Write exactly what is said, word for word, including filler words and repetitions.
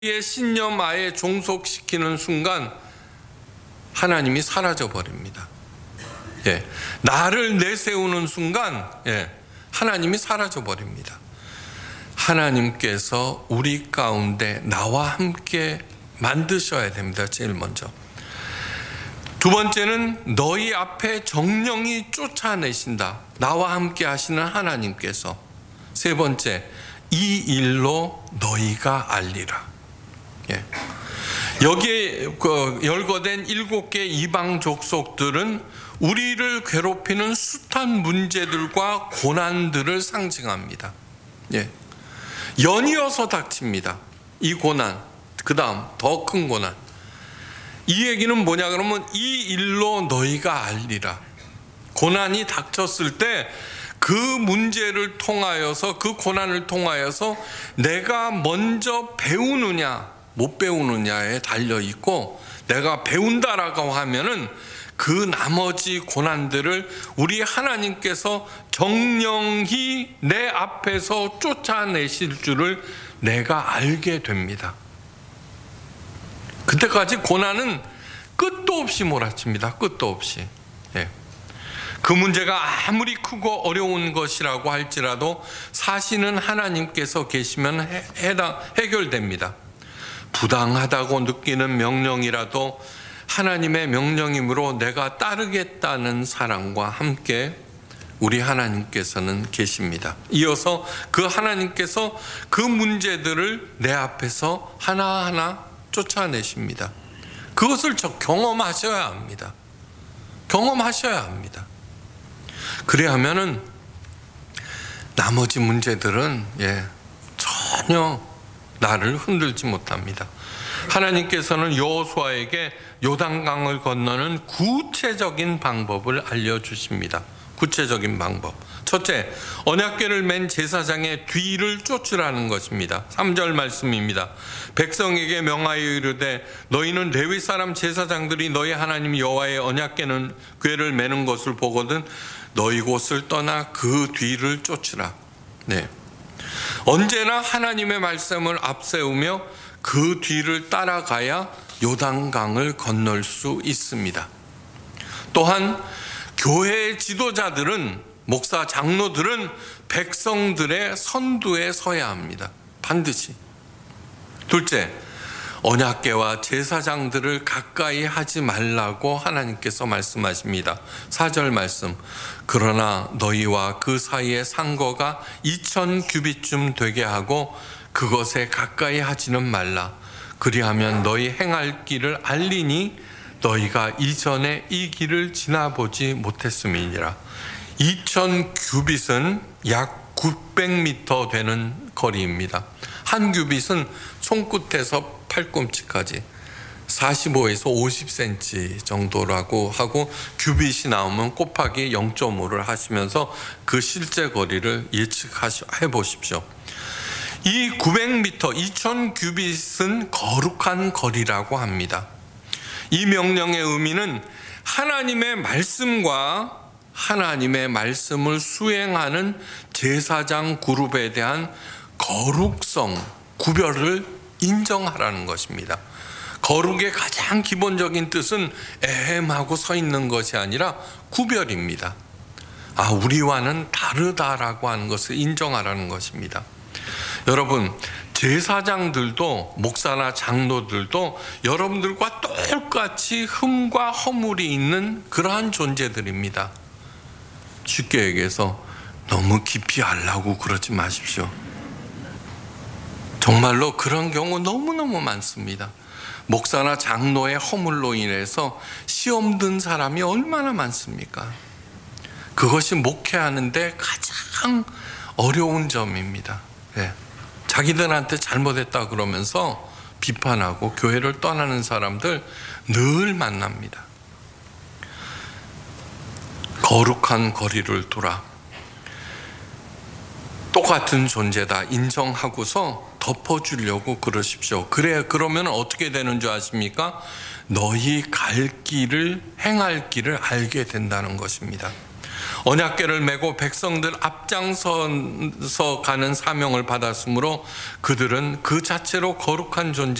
의 신념 아예 종속시키는 순간 하나님이 사라져 버립니다. 예, 나를 내세우는 순간 예, 하나님이 사라져 버립니다. 하나님께서 우리 가운데 나와 함께 만드셔야 됩니다. 제일 먼저. 두 번째는 너희 앞에 정령이 쫓아내신다. 나와 함께 하시는 하나님께서. 세 번째, 이 일로 너희가 알리라. 예. 여기에 열거된 일곱 개 이방 족속들은 우리를 괴롭히는 숱한 문제들과 고난들을 상징합니다. 예. 연이어서 닥칩니다. 이 고난, 그 다음 더 큰 고난. 이 얘기는 뭐냐 그러면 이 일로 너희가 알리라. 고난이 닥쳤을 때 그 문제를 통하여서, 그 고난을 통하여서 내가 먼저 배우느냐 못 배우느냐에 달려있고, 내가 배운다라고 하면은 그 나머지 고난들을 우리 하나님께서 정령히 내 앞에서 쫓아내실 줄을 내가 알게 됩니다. 그때까지 고난은 끝도 없이 몰아칩니다. 끝도 없이. 예. 그 문제가 아무리 크고 어려운 것이라고 할지라도 사실은 하나님께서 계시면 해, 해당, 해결됩니다. 부당하다고 느끼는 명령이라도 하나님의 명령이므로 내가 따르겠다는 사랑과 함께 우리 하나님께서는 계십니다. 이어서 그 하나님께서 그 문제들을 내 앞에서 하나하나 쫓아내십니다. 그것을 저 경험하셔야 합니다. 경험하셔야 합니다. 그래야 하면은 나머지 문제들은 예, 전혀 나를 흔들지 못합니다. 하나님께서는 여호수아에게 요단강을 건너는 구체적인 방법을 알려주십니다. 구체적인 방법. 첫째, 언약궤를 맨 제사장의 뒤를 쫓으라는 것입니다. 삼 절 말씀입니다. 백성에게 명하여 이르되 너희는 레위 사람 제사장들이 너희 하나님 여호와의 언약궤는 궤를 매는 것을 보거든 너희 곳을 떠나 그 뒤를 쫓으라. 네. 언제나 하나님의 말씀을 앞세우며 그 뒤를 따라가야 요단강을 건널 수 있습니다. 또한 교회의 지도자들은, 목사 장로들은 백성들의 선두에 서야 합니다. 반드시. 둘째, 언약궤와 제사장들을 가까이 하지 말라고 하나님께서 말씀하십니다. 사 절 말씀. 그러나 너희와 그 사이의 상거가 이천 규빗쯤 되게 하고 그것에 가까이 하지는 말라. 그리하면 너희 행할 길을 알리니 너희가 이전에 이 길을 지나보지 못했음이니라. 이천 규빗은 약 구백 미터 되는 거리입니다. 한 규빗은 손끝에서 팔꿈치까지 사십오에서 오십 센티미터 정도라고 하고, 규빗이 나오면 곱하기 영 점 오를 하시면서 그 실제 거리를 예측해 보십시오. 이 구백 미터, 이천 규빗은 거룩한 거리라고 합니다. 이 명령의 의미는 하나님의 말씀과 하나님의 말씀을 수행하는 제사장 그룹에 대한 거룩성, 구별을 인정하라는 것입니다. 거룩의 가장 기본적인 뜻은 에헴하고 서 있는 것이 아니라 구별입니다. 아, 우리와는 다르다라고 하는 것을 인정하라는 것입니다. 여러분, 제사장들도, 목사나 장로들도 여러분들과 똑같이 흠과 허물이 있는 그러한 존재들입니다. 쉽게 얘기해서 너무 깊이 알라고 그러지 마십시오. 정말로 그런 경우 너무너무 많습니다. 목사나 장로의 허물로 인해서 시험 든 사람이 얼마나 많습니까? 그것이 목회하는데 가장 어려운 점입니다. 네. 자기들한테 잘못했다 그러면서 비판하고 교회를 떠나는 사람들 늘 만납니다. 거룩한 거리를 돌아 똑같은 존재다 인정하고서 덮어주려고 그러십시오. 그래, 그러면 어떻게 되는 줄 아십니까? 너희 갈 길을, 행할 길을 알게 된다는 것입니다. 언약궤를 메고 백성들 앞장서서 가는 사명을 받았으므로 그들은 그 자체로 거룩한 존재